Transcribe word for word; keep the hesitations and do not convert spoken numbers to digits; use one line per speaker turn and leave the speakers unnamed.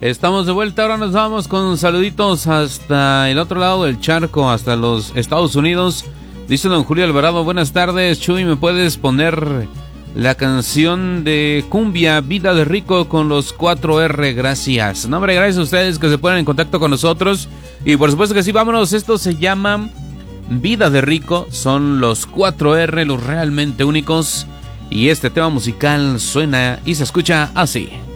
Estamos de vuelta, ahora nos vamos con saluditos hasta el otro lado del charco, hasta los Estados Unidos. Dice don Julio Alvarado, buenas tardes, Chuy, ¿me puedes poner la canción de cumbia Vida de Rico con los cuatro R? Gracias. No, hombre, gracias a ustedes que se ponen en contacto con nosotros. Y por supuesto que sí, vámonos, esto se llama Vida de Rico, son los cuatro R, los realmente únicos. Y este tema musical suena y se escucha así.